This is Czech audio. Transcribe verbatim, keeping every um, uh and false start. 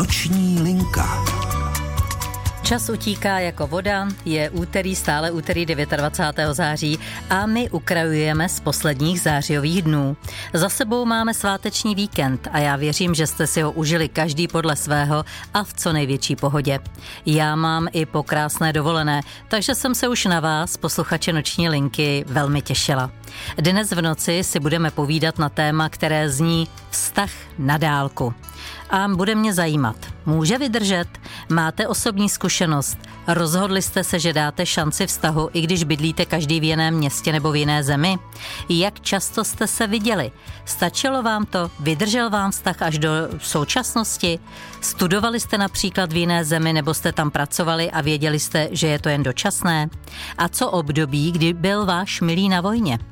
Noční linka. Čas utíká jako voda, je úterý, stále úterý dvacátého devátého září a my ukrajujeme z posledních zářijových dnů. Za sebou máme sváteční víkend a já věřím, že jste si ho užili každý podle svého a v co největší pohodě. Já mám i po krásné dovolené, takže jsem se už na vás, posluchače Noční linky, velmi těšila. Dnes v noci si budeme povídat na téma, které zní vztah na dálku. A bude mě zajímat, může vydržet? Máte osobní zkušenost? Rozhodli jste se, že dáte šanci vztahu, i když bydlíte každý v jiném městě nebo v jiné zemi? Jak často jste se viděli? Stačilo vám to? Vydržel vám vztah až do současnosti? Studovali jste například v jiné zemi nebo jste tam pracovali a věděli jste, že je to jen dočasné? A co období, kdy byl váš milý na vojně?